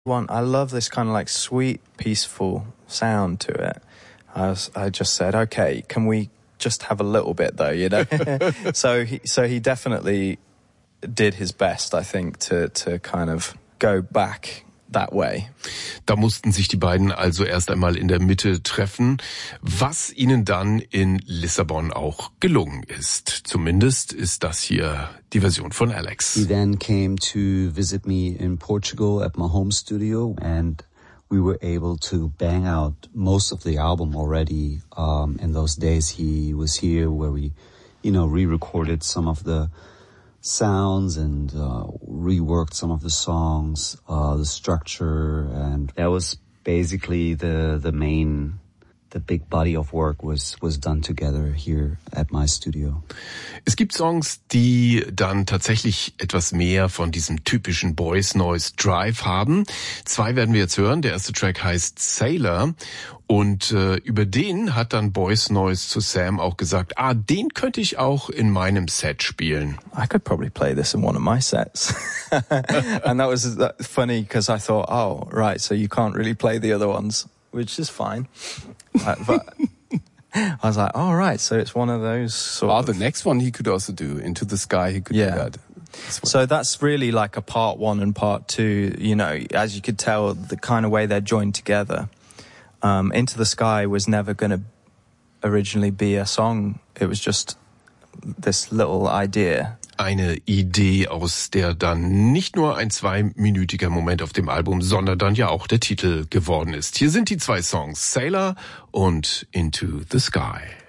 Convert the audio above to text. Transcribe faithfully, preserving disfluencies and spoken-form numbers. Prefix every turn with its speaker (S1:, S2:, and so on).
S1: One, I love this kind of like sweet, peaceful sound to it. I was, I just said, okay, can we just have a little bit though, you know? so he, so he definitely did his best, I think, to, to kind of go back that way.
S2: Da mussten sich die beiden also erst einmal in der Mitte treffen, was ihnen dann in Lissabon auch gelungen ist. Zumindest ist das hier die Version von Alex.
S3: He then came to visit me in Portugal at my home studio, and we were able to bang out most of the album already. Um, in those days he was here where we, you know, re-recorded some of the sounds and uh, reworked some of the songs, uh, the structure, and that was basically the the main, the big body of work was was done together here at my studio.
S2: Es gibt Songs, die dann tatsächlich etwas mehr von diesem typischen Boys Noise Drive haben. Zwei werden wir jetzt hören. Der erste Track heißt Sailor. Und äh, über den hat dann Boys Noise zu Sam auch gesagt, ah, den könnte ich auch in meinem Set spielen.
S1: I could probably play this in one of my sets. And that was funny because I thought, oh, right, so you can't really play the other ones, which is fine. uh, but I was like, oh, right, so it's one of those sort
S4: oh,
S1: of...
S4: the next one he could also do, Into the Sky, he could
S1: yeah.
S4: do that.
S1: So that's really like a part one and part two, you know, as you could tell, the kind of way they're joined together. Um, Into the Sky was never going to originally be a song. It was just this little idea.
S2: Eine Idee, aus der dann nicht nur ein zweiminütiger Moment auf dem Album, sondern dann ja auch der Titel geworden ist. Hier sind die zwei Songs, Sailor und Into the Sky.